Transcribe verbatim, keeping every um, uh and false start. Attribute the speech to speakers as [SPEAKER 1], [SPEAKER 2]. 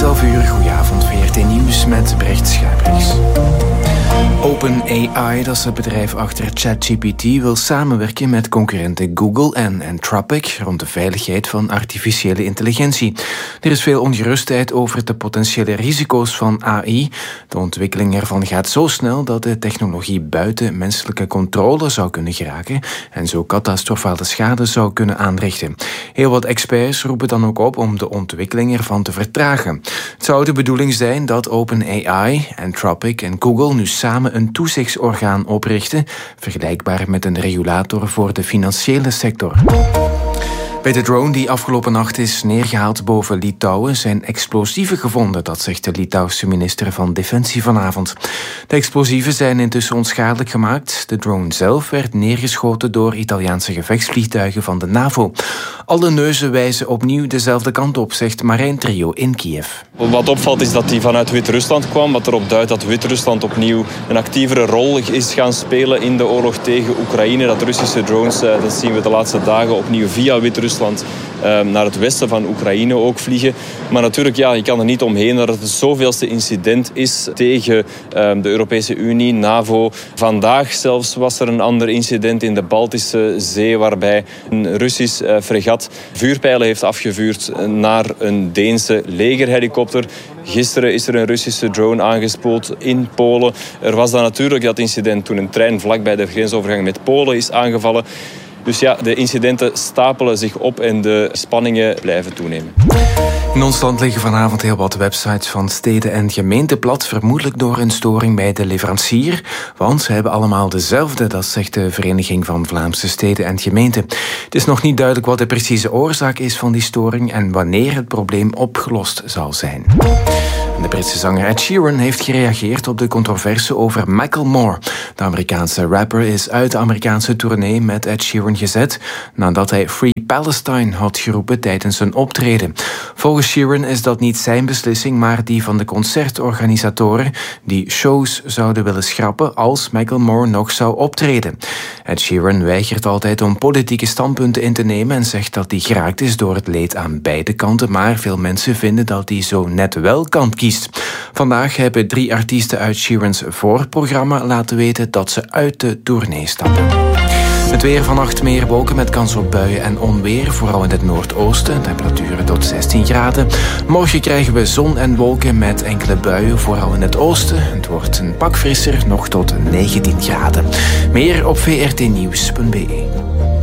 [SPEAKER 1] elf uur, goedenavond, V R T Nieuws met Brecht Schuijbrechts. OpenAI, dat is het bedrijf achter ChatGPT, wil samenwerken met concurrenten Google en Anthropic rond de veiligheid van artificiële intelligentie. Er is veel ongerustheid over de potentiële risico's van A I. De ontwikkeling ervan gaat zo snel dat de technologie buiten menselijke controle zou kunnen geraken en zo catastrofale schade zou kunnen aanrichten. Heel wat experts roepen dan ook op om de ontwikkeling ervan te vertragen. Het zou de bedoeling zijn dat OpenAI, Anthropic en Google nu samen een toezichtsorgaan oprichten, vergelijkbaar met een regulator voor de financiële sector. Bij de drone die afgelopen nacht is neergehaald boven Litouwen zijn explosieven gevonden, dat zegt de Litouwse minister van Defensie vanavond. De explosieven zijn intussen onschadelijk gemaakt. De drone zelf werd neergeschoten door Italiaanse gevechtsvliegtuigen van de NAVO. Alle neuzen wijzen opnieuw dezelfde kant op, zegt Marijn Trio in Kiev.
[SPEAKER 2] Wat opvalt is dat hij vanuit Wit-Rusland kwam, wat erop duidt dat Wit-Rusland opnieuw een actievere rol is gaan spelen in de oorlog tegen Oekraïne. Dat Russische drones, dat zien we de laatste dagen opnieuw via Wit-Rusland naar het westen van Oekraïne ook vliegen. Maar natuurlijk, ja, je kan er niet omheen dat het het zoveelste incident is tegen de Europese Unie, NAVO. Vandaag zelfs was er een ander incident in de Baltische Zee waarbij een Russisch fregat vuurpijlen heeft afgevuurd naar een Deense legerhelikopter. Gisteren is er een Russische drone aangespoeld in Polen. Er was dan natuurlijk dat incident toen een trein vlakbij de grensovergang met Polen is aangevallen. Dus ja, de incidenten stapelen zich op en de spanningen blijven toenemen.
[SPEAKER 1] In ons land liggen vanavond heel wat websites van steden en gemeenten plat, vermoedelijk door een storing bij de leverancier. Want ze hebben allemaal dezelfde, dat zegt de Vereniging van Vlaamse Steden en Gemeenten. Het is nog niet duidelijk wat de precieze oorzaak is van die storing en wanneer het probleem opgelost zal zijn. De Britse zanger Ed Sheeran heeft gereageerd op de controverse over Macklemore. De Amerikaanse rapper is uit de Amerikaanse tournee met Ed Sheeran gezet nadat hij Free Palestine had geroepen tijdens een optreden. Volgens Sheeran is dat niet zijn beslissing, maar die van de concertorganisatoren die shows zouden willen schrappen als Macklemore nog zou optreden. Ed Sheeran weigert altijd om politieke standpunten in te nemen en zegt dat hij geraakt is door het leed aan beide kanten, maar veel mensen vinden dat hij zo net wel kant kiest. Vandaag hebben drie artiesten uit Sheeran's voorprogramma laten weten dat ze uit de tournee stappen. Het weer vannacht meer wolken met kans op buien en onweer, vooral in het noordoosten. Temperaturen tot zestien graden. Morgen krijgen we zon en wolken met enkele buien, vooral in het oosten. Het wordt een pak frisser, nog tot negentien graden. Meer op v r t nieuws punt b e.